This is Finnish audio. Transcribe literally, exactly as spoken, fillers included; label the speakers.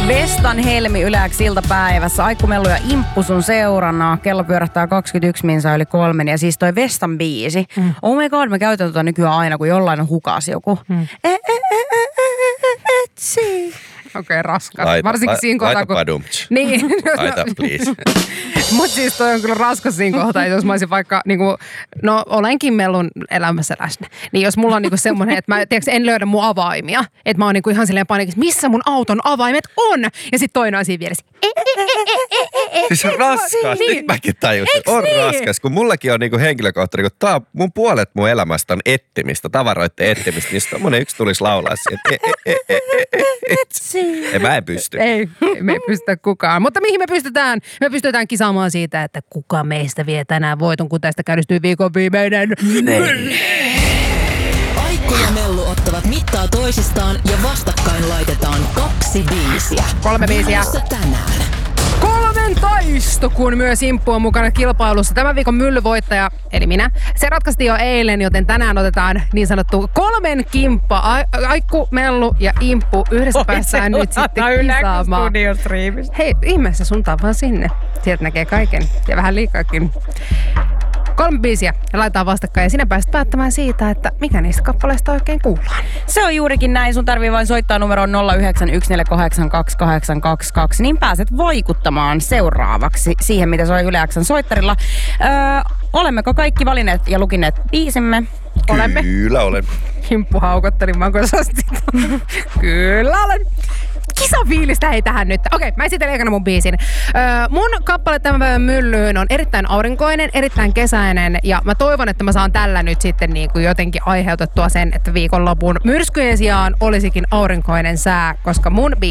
Speaker 1: Vestan Helmi Yleäks iltapäivässä. Aikku Mellu ja Imppu sun seurana. Kello pyörähtää kaksikymmentäyksi minsa yli kolmen. Ja siis toi Vestan biisi. Mm. Oh my god, mä käytän tota nykyään aina, kun jollain on hukas joku. Mm. E, e, e, e, e, etsi.
Speaker 2: Okei, okay, raskas.
Speaker 3: Laita,
Speaker 2: Varsinkin
Speaker 3: la,
Speaker 2: siinä kohtaa,
Speaker 3: laita
Speaker 2: kun...
Speaker 3: padumts.
Speaker 2: Niin.
Speaker 3: Laita, please.
Speaker 2: Mut siis toi on kyllä raskas siinä kohtaa, jos mä olisin vaikka, niinku, no olenkin Mellun elämässä läsnä. Niin jos mulla on niinku semmoinen, että mä tiiäks, en löydä mun avaimia. Että mä oon niinku ihan silleen panikissa, missä mun auton avaimet on? Ja sit toinen on siinä vieressä. E, e, e, e, e, e,
Speaker 3: siis on raskas.
Speaker 2: Niin.
Speaker 3: Nyt mäkin tajusin. On
Speaker 2: niin?
Speaker 3: raskas. Kun mullakin on niinku henkilökohtainen, kun tää mun puolet mun elämästä on ettimistä, tavaroiden ettimistä, niin tommonen yksi tulisi laulaa siihen. E, e, e, e, e, e, etsi. Ja mä en pysty.
Speaker 2: Ei, me ei pystytä kukaan. Mutta mihin me pystytään? Me pystytään kisaamaan siitä, että kuka meistä vie tänään voiton, kun tästä käynnistyy viikon viimeinen.
Speaker 4: Aikku ja Mellu ottavat mittaa toisistaan ja vastakkain laitetaan kaksi biisiä.
Speaker 2: Kolme biisiä.
Speaker 4: Tänään.
Speaker 2: Kolmen taisto, kun myös Imppu on mukana kilpailussa. Tämän viikon myllyvoittaja, eli minä, se ratkaistiin jo eilen, joten tänään otetaan niin sanottu kolmen kimppa. A- Aikku, Mellu ja Imppu yhdessä päästään nyt sitten kisaamaan. Hei, ihmeessä suuntaan vaan sinne. Sieltä näkee kaiken ja vähän liikaakin. Kolme biisiä ja laitetaan vastakkain ja sinä pääset päättämään siitä, että mikä niistä kappaleista oikein kuullaan.
Speaker 1: Se on juurikin näin. Sun tarvii vain soittaa numeroon nolla yhdeksän yksi neljä kahdeksan kaksi kahdeksan kaksi kaksi, niin pääset vaikuttamaan seuraavaksi siihen, mitä soi Yle X:n soittarilla. Öö, olemmeko kaikki valinneet ja lukineet biisimme?
Speaker 2: Olemme.
Speaker 3: Kyllä olen.
Speaker 2: Himppu haukotteli makosasti. Kyllä olen. Kisafiilistä hei tähän nyt. Okei, mä esitän ekana mun biisin. Öö, mun kappale tämän päivän myllyyn on erittäin aurinkoinen, erittäin kesäinen ja mä toivon, että mä saan tällä nyt sitten niin kuin jotenkin aiheutettua sen, että viikonlopun myrskyjen sijaan olisikin aurinkoinen sää, koska mun biisi